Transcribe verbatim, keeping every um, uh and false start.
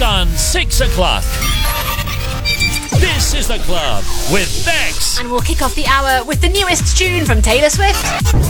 on six o'clock. This is The Club with Bex. And we'll kick off the hour with the newest tune from Taylor Swift.